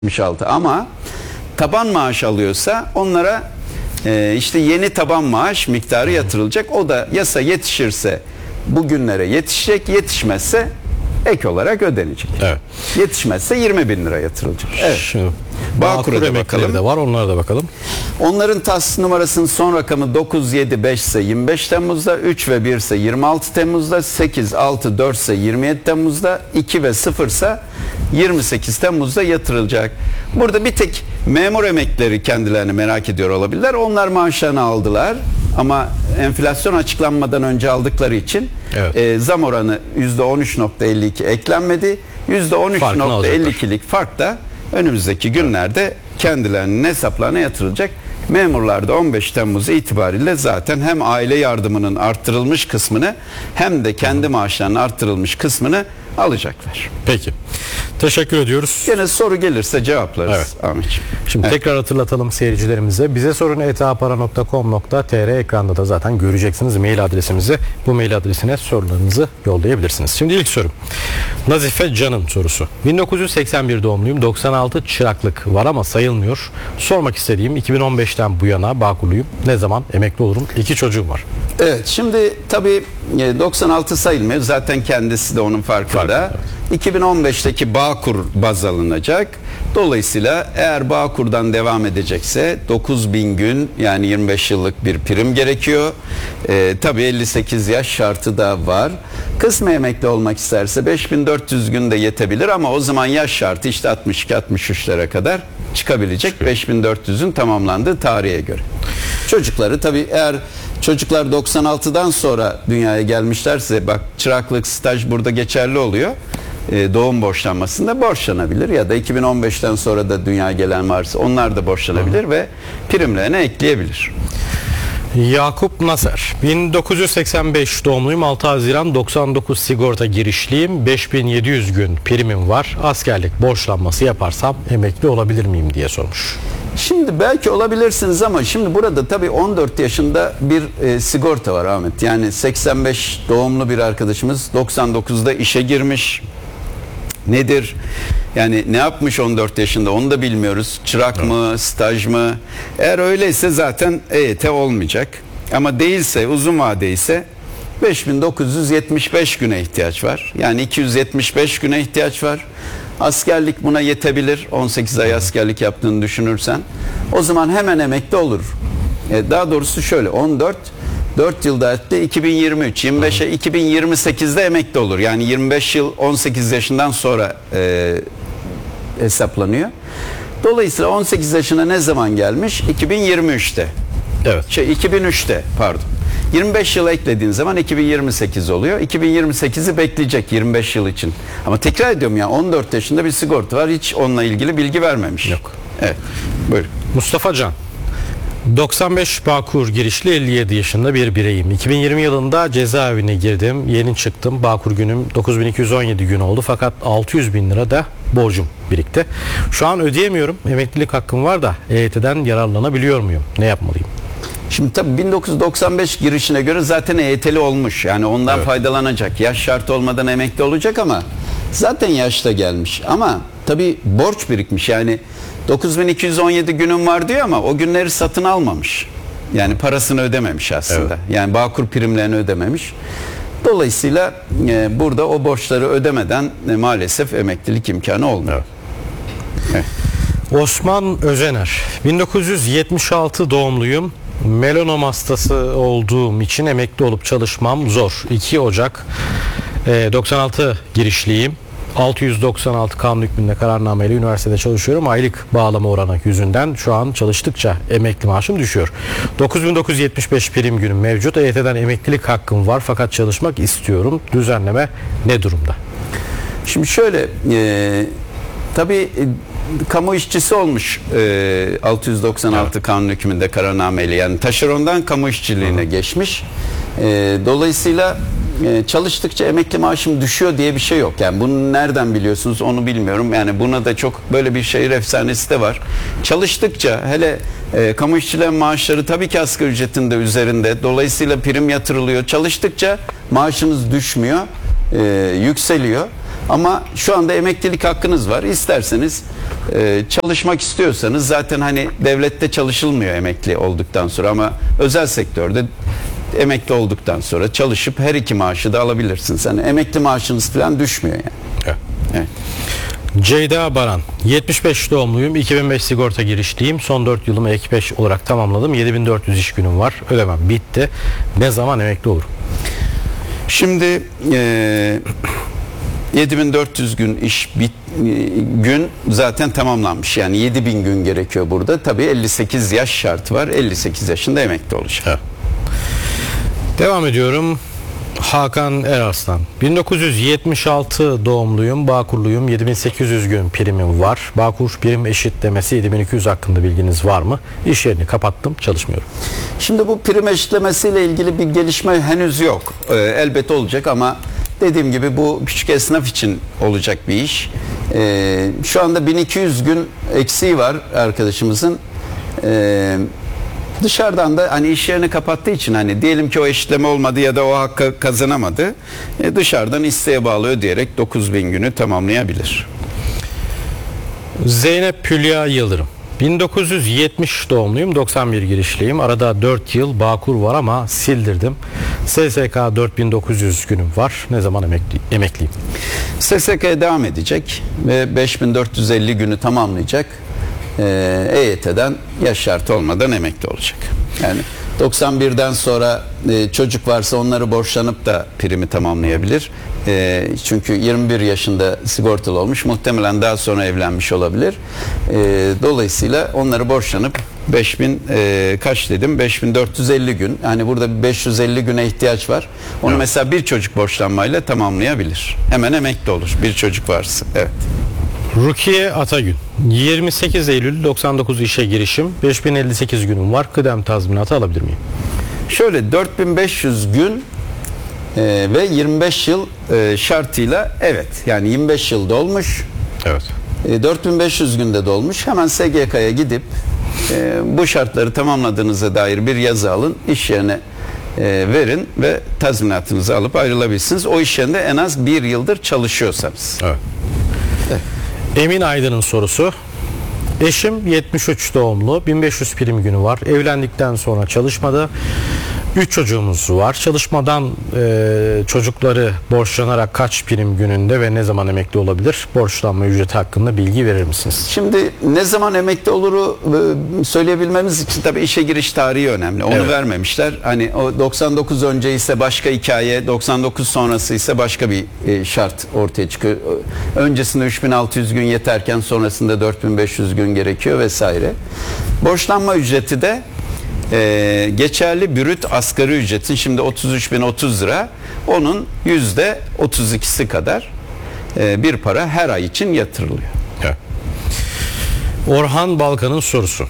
66 ama taban maaş alıyorsa onlara işte yeni taban maaş miktarı yatırılacak. O da yasa yetişirse bugünlere yetişecek, yetişmezse ek olarak ödenecek. Evet. Yetişmezse 20.000 lira yatırılacak. Evet. Şimdi Bağkur'a da bakalım. De var, onlara da bakalım. Onların TAS numarasının son rakamı 9, 7, 5 ise 25 Temmuz'da, 3 ve 1 ise 26 Temmuz'da, 8, 6, 4 ise 27 Temmuz'da, 2 ve 0 ise 28 Temmuz'da yatırılacak. Burada bir tek memur emeklileri kendilerini merak ediyor olabilirler. Onlar maaşlarını aldılar ama enflasyon açıklanmadan önce aldıkları için evet, zam oranı %13.52 eklenmedi. %13.52'lik fark da önümüzdeki günlerde kendilerinin hesaplarına yatırılacak. Memurlar da 15 Temmuz itibariyle zaten hem aile yardımının arttırılmış kısmını hem de kendi maaşlarının arttırılmış kısmını alacaklar. Peki. Teşekkür ediyoruz. Yine soru gelirse cevaplarız. Evet. Ahmetciğim. Şimdi evet, tekrar hatırlatalım seyircilerimize. Bize sorun@apara.com.tr, ekranda da zaten göreceksiniz mail adresimizi. Bu mail adresine sorularınızı yollayabilirsiniz. Şimdi ilk sorum. Nazife Can'ın sorusu. 1981 doğumluyum. 96 çıraklık var ama sayılmıyor. Sormak istediğim, 2015'ten bu yana Bağkurluyum. Ne zaman emekli olurum? 2 çocuğum var. Evet, şimdi tabii 96 sayılmıyor. Zaten kendisi de onun farkında. Evet. 2015'teki Bağkur baz alınacak. Dolayısıyla eğer Bağkur'dan devam edecekse 9.000 gün, yani 25 yıllık bir prim gerekiyor. Tabii 58 yaş şartı da var. Kısmi emekli olmak isterse 5.400 gün de yetebilir ama o zaman yaş şartı işte 62-63'lere kadar çıkabilecek, 5.400'ün tamamlandığı tarihe göre. Çocukları tabii, eğer çocuklar 96'dan sonra dünyaya gelmişlerse, bak çıraklık, staj burada geçerli oluyor. Doğum borçlanmasında borçlanabilir ya da 2015'ten sonra da dünyaya gelen varsa onlar da borçlanabilir ve primlerine ekleyebilir. Yakup Nasser, 1985 doğumluyum, 6 Haziran 99 sigorta girişliyim, 5700 gün primim var, askerlik borçlanması yaparsam emekli olabilir miyim diye sormuş. Şimdi belki olabilirsiniz ama şimdi burada tabii 14 yaşında bir sigorta var Ahmet. Yani 85 doğumlu bir arkadaşımız 99'da işe girmiş. Nedir? Yani ne yapmış 14 yaşında onu da bilmiyoruz. Çırak mı, staj mı? Eğer öyleyse zaten EYT olmayacak. Ama değilse, uzun vadeyse 5975 güne ihtiyaç var. Yani 275 güne ihtiyaç var. Askerlik buna yetebilir. 18 ay askerlik yaptığını düşünürsen. O zaman hemen emekli olur. Daha doğrusu şöyle, 4 yılda etti, 2023, 25'e 2028'de emekli olur. Yani 25 yıl 18 yaşından sonra hesaplanıyor. Dolayısıyla 18 yaşına ne zaman gelmiş? 2023'te. Evet. 2003'te pardon. 25 yıl eklediğin zaman 2028 oluyor. 2028'i bekleyecek 25 yıl için. Ama tekrar ediyorum ya, 14 yaşında bir sigorta var. Hiç onunla ilgili bilgi vermemiş. Yok. Evet. Buyurun. Mustafa Can, 95 Bağkur girişli, 57 yaşında bir bireyim. 2020 yılında cezaevine girdim. Yeni çıktım. Bağkur günüm 9217 gün oldu. Fakat 600 bin lira da borcum birikti. Şu an ödeyemiyorum. Emeklilik hakkım var da EYT'den yararlanabiliyor muyum? Ne yapmalıyım? Şimdi tabii 1995 girişine göre zaten EYT'li olmuş. Yani ondan evet, faydalanacak. Yaş şartı olmadan emekli olacak ama zaten yaşta gelmiş. Ama tabii borç birikmiş. Yani 9217 günüm var diyor ama o günleri satın almamış. Yani parasını ödememiş aslında. Evet. Yani Bağkur primlerini ödememiş. Dolayısıyla burada o borçları ödemeden maalesef emeklilik imkanı olmuyor. Evet. Evet. Osman Özener, 1976 doğumluyum. Melanom hastası olduğum için emekli olup çalışmam zor. 2 Ocak 96 girişliyim. 696 kanun hükmünde kararnameyle üniversitede çalışıyorum. Aylık bağlama oranı yüzünden şu an çalıştıkça emekli maaşım düşüyor. 9975 prim günüm mevcut. EYT'den emeklilik hakkım var fakat çalışmak istiyorum. Düzenleme ne durumda? Şimdi şöyle, tabii kamu işçisi olmuş 696 evet, kanun hükmünde kararnameyle, yani taşerondan kamu işçiliğine geçmiş. Dolayısıyla çalıştıkça emekli maaşım düşüyor diye bir şey yok. Yani bunu nereden biliyorsunuz onu bilmiyorum. Yani buna da çok böyle bir şehir efsanesi de var. Çalıştıkça, hele kamu işçilerin maaşları tabii ki asgari ücretin de üzerinde. Dolayısıyla prim yatırılıyor. Çalıştıkça maaşınız düşmüyor, yükseliyor. Ama şu anda emeklilik hakkınız var. İsterseniz çalışmak istiyorsanız, zaten hani devlette çalışılmıyor emekli olduktan sonra, ama özel sektörde emekli olduktan sonra çalışıp her iki maaşı da alabilirsiniz. Yani emekli maaşınız falan düşmüyor yani. Evet. Evet. Ceyda Baran, 75 doğumluyum, 2005 sigorta girişliyim, son 4 yılımı ek 5 olarak tamamladım, 7400 iş günüm var, ödemem bitti, ne zaman emekli olurum? Şimdi 7400 gün gün zaten tamamlanmış, yani 7000 gün gerekiyor burada. Tabii 58 yaş şartı var, 58 yaşında emekli olacak. Evet. Devam ediyorum. Hakan Erarslan, 1976 doğumluyum, Bağkurluyum, 7800 gün primim var. Bağkur prim eşitlemesi 7200 hakkında bilginiz var mı? İş yerini kapattım, çalışmıyorum. Şimdi bu prim eşitlemesiyle ilgili bir gelişme henüz yok. Elbette olacak, ama dediğim gibi bu küçük esnaf için olacak bir iş. Şu anda 1200 gün eksiği var arkadaşımızın. Dışarıdan da hani iş yerini kapattığı için, hani diyelim ki o eşitleme olmadı ya da o hakkı kazanamadı, dışarıdan isteğe bağlı ödeyerek 9000 günü tamamlayabilir. Zeynep Hülya Yıldırım, 1970 doğumluyum, 91 girişliyim, arada 4 yıl Bağkur var ama sildirdim. SSK 4900 günüm var, ne zaman emekliyim? SSK'ya devam edecek ve 5450 günü tamamlayacak. EYT'den yaş şartı olmadan emekli olacak. Yani 91'den sonra çocuk varsa onları borçlanıp da primi tamamlayabilir. Çünkü 21 yaşında sigortalı olmuş, muhtemelen daha sonra evlenmiş olabilir. Dolayısıyla onları borçlanıp 5450 gün, yani burada 550 güne ihtiyaç var. Onu mesela bir çocuk borçlanmayla tamamlayabilir. Hemen emekli olur bir çocuk varsa. Evet. Rukiye Atagün, 28 Eylül 99 işe girişim, 5058 günüm var, kıdem tazminatı alabilir miyim? Şöyle 4500 gün ve 25 yıl şartıyla, evet, yani 25 yıl dolmuş, Evet. 4500 günde dolmuş, hemen SGK'ya gidip bu şartları tamamladığınıza dair bir yazı alın, iş yerine verin ve tazminatınızı alıp ayrılabilirsiniz. O iş yerinde en az bir yıldır çalışıyorsanız. Evet. Emin Aydın'ın sorusu. Eşim 73 doğumlu, 1500 prim günü var. Evlendikten sonra çalışmadı. 3 çocuğumuz var. Çalışmadan çocukları borçlanarak kaç prim gününde ve ne zaman emekli olabilir? Borçlanma ücreti hakkında bilgi verir misiniz? Şimdi ne zaman emekli oluru söyleyebilmemiz için tabii işe giriş tarihi önemli. Onu vermemişler. Hani o 99 önce ise başka hikaye, 99 sonrası ise başka bir şart ortaya çıkıyor. Öncesinde 3600 gün yeterken sonrasında 4500 gün gerekiyor vesaire. Borçlanma ücreti de geçerli brüt asgari ücretin şimdi 33.030 lira, onun %32'si kadar bir para her ay için yatırılıyor. Evet. Orhan Balkan'ın sorusu.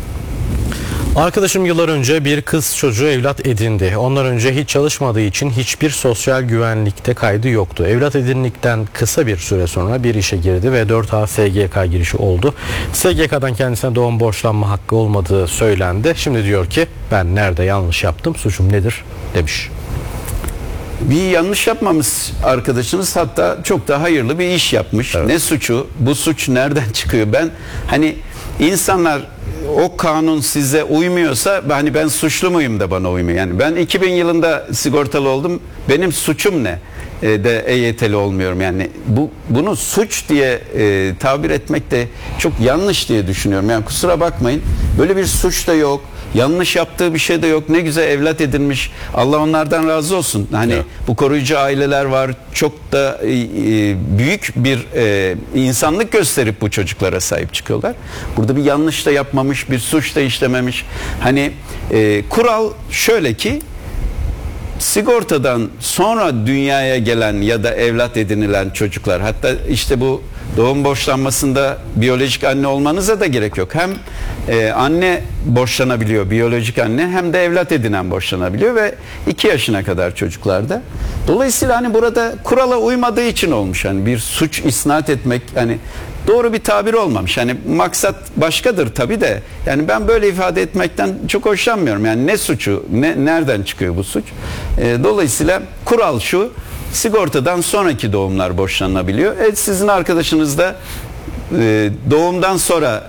Arkadaşım yıllar önce bir kız çocuğu evlat edindi. Ondan önce hiç çalışmadığı için hiçbir sosyal güvenlikte kaydı yoktu. Evlat edindikten kısa bir süre sonra bir işe girdi ve 4A SGK girişi oldu. SGK'dan kendisine doğum borçlanma hakkı olmadığı söylendi. Şimdi diyor ki ben nerede yanlış yaptım, suçum nedir demiş. Bir yanlış yapmamış arkadaşınız, hatta çok da hayırlı bir iş yapmış. Evet. Ne suçu? Bu suç nereden çıkıyor? Ben hani insanlar, o kanun size uymuyorsa hani ben suçlu muyum da bana uymuyor. Yani ben 2000 yılında sigortalı oldum. Benim suçum ne? De EYT'li olmuyorum. Yani bunu suç diye tabir etmek de çok yanlış diye düşünüyorum. Yani kusura bakmayın. Böyle bir suç da yok. Yanlış yaptığı bir şey de yok. Ne güzel evlat edinmiş. Allah onlardan razı olsun. Hani bu koruyucu aileler var. Çok da büyük bir insanlık gösterip bu çocuklara sahip çıkıyorlar. Burada bir yanlış da yapmamış, bir suç da işlememiş. Hani kural şöyle ki, sigortadan sonra dünyaya gelen ya da evlat edinilen çocuklar, hatta işte bu doğum borçlanmasında biyolojik anne olmanıza da gerek yok. Hem anne borçlanabiliyor, biyolojik anne, hem de evlat edinen borçlanabiliyor ve 2 yaşına kadar çocuklarda. Dolayısıyla hani burada kurala uymadığı için olmuş. Hani bir suç isnat etmek hani doğru bir tabir olmamış. Hani maksat başkadır tabii de. Yani ben böyle ifade etmekten çok hoşlanmıyorum. Yani ne suçu, nereden çıkıyor bu suç? Dolayısıyla kural şu: sigortadan sonraki doğumlar borçlanabiliyor. Sizin arkadaşınız da doğumdan sonra